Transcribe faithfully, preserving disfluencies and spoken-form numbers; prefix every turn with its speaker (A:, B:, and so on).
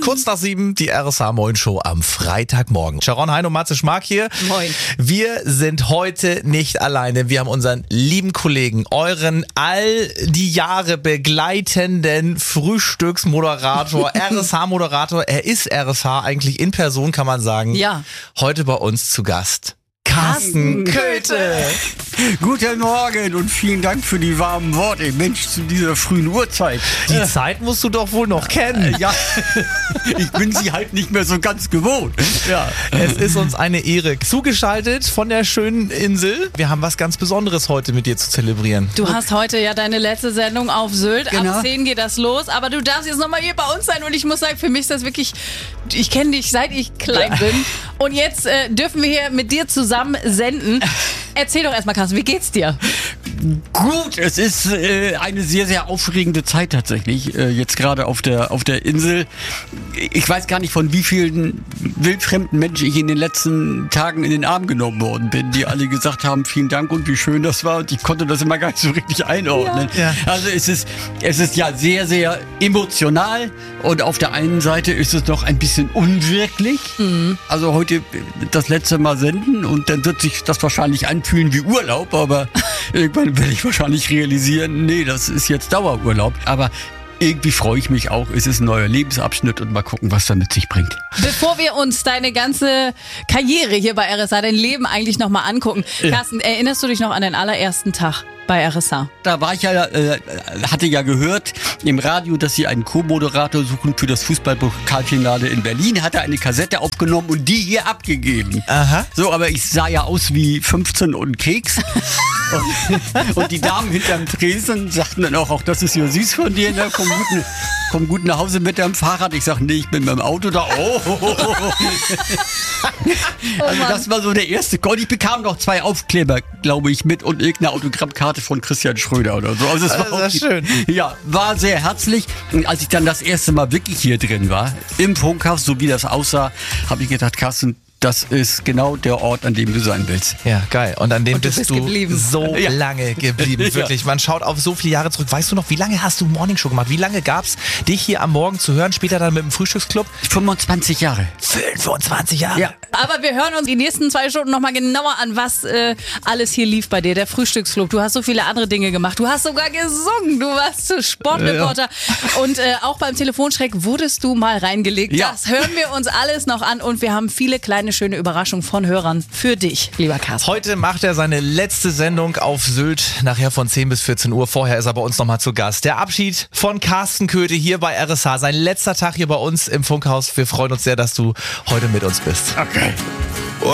A: Kurz nach sieben, die R S H Moin Show am Freitagmorgen. Sharon, Hein und Matze Schmark hier.
B: Moin.
A: Wir sind heute nicht alleine. Wir haben unseren lieben Kollegen, euren all die Jahre begleitenden Frühstücksmoderator, R S H-Moderator. Er ist R S H eigentlich in Person, kann man sagen.
B: Ja.
A: Heute bei uns zu Gast. Carsten Köthe.
C: Guten Morgen und vielen Dank für die warmen Worte. Mensch, zu dieser frühen Uhrzeit.
A: Die Zeit musst du doch wohl noch kennen.
C: Ja, ich bin sie halt nicht mehr so ganz gewohnt.
A: Ja, es ist uns eine Ehre. Zugeschaltet von der schönen Insel. Wir haben was ganz Besonderes heute mit dir zu zelebrieren.
B: Du hast heute ja deine letzte Sendung auf Sylt.
C: Genau.
B: Ab zehn geht das los, aber du darfst jetzt nochmal hier bei uns sein und ich muss sagen, für mich ist das wirklich, ich kenne dich seit ich klein bin und jetzt äh, dürfen wir hier mit dir zusammen senden. Erzähl doch erstmal, Carsten, wie geht's dir?
C: Gut, es ist äh, eine sehr, sehr aufregende Zeit tatsächlich, äh, jetzt gerade auf der, auf der Insel. Ich weiß gar nicht, von wie vielen wildfremden Menschen ich in den letzten Tagen in den Arm genommen worden bin, die alle gesagt haben, vielen Dank und wie schön das war, und ich konnte das immer gar nicht so richtig einordnen.
A: Ja.
C: Also es ist, es ist ja sehr, sehr emotional und auf der einen Seite ist es noch ein bisschen unwirklich. Mhm. Also heute das letzte Mal senden und dann wird sich das wahrscheinlich anfühlen wie Urlaub, aber irgendwann werde ich wahrscheinlich realisieren, nee, das ist jetzt Dauerurlaub. Aber irgendwie freue ich mich auch. Es ist ein neuer Lebensabschnitt und mal gucken, was er mit sich bringt.
B: Bevor wir uns deine ganze Karriere hier bei R S H, dein Leben eigentlich nochmal angucken.
C: Ja.
B: Carsten, erinnerst du dich noch an den allerersten Tag bei R S H?
C: Da war ich ja, äh, hatte ja gehört im Radio, dass sie einen Co-Moderator suchen für das Fußballpokalfinale in Berlin. Hatte eine Kassette aufgenommen und die hier abgegeben.
A: Aha.
C: So, aber ich sah ja aus wie fünfzehn und Keks. und, und die Damen hinterm Tresen sagten dann auch, auch das ist ja süß von dir, ne? Komm gut, komm gut nach Hause mit deinem Fahrrad. Ich sag, nee, ich bin mit dem Auto da. Oh, oh, oh, oh. Also das war so der erste Call. Ich bekam noch zwei Aufkleber, glaube ich, mit und irgendeine Autogrammkarte von Christian Schröder oder so. Also es war
A: Das ist
C: auch,
A: schön.
C: Ja, war sehr herzlich. Und als ich dann das erste Mal wirklich hier drin war, im Funkhaus, so wie das aussah, habe ich gedacht, Carsten, das ist genau der Ort, an dem du sein willst.
A: Ja, geil. Und an dem
B: Und du
A: bist,
B: bist
A: du
B: geblieben.
A: so
C: Ja.
A: lange geblieben.
C: Ja.
A: Wirklich. Man schaut auf so viele Jahre zurück. Weißt du noch, wie lange hast du Morningshow gemacht? Wie lange gab's dich hier am Morgen zu hören? Später dann mit dem Frühstücksclub?
C: fünfundzwanzig Jahre.
A: fünfundzwanzig Jahre.
C: Ja.
B: Aber wir hören uns die nächsten zwei Stunden nochmal genauer an, was äh, alles hier lief bei dir. Der Frühstücksclub. Du hast so viele andere Dinge gemacht. Du hast sogar gesungen. Du warst zu Sportreporter. Ja. Und äh, auch beim Telefonschreck wurdest du mal reingelegt.
C: Ja.
B: Das hören wir uns alles noch an. Und wir haben viele kleine, schöne Überraschungen von Hörern für dich, lieber Carsten.
A: Heute macht er seine letzte Sendung auf Sylt. Nachher von zehn bis vierzehn Uhr. Vorher ist er bei uns nochmal zu Gast. Der Abschied von Carsten Köthe hier bei R S H. Sein letzter Tag hier bei uns im Funkhaus. Wir freuen uns sehr, dass du heute mit uns bist.
C: Okay.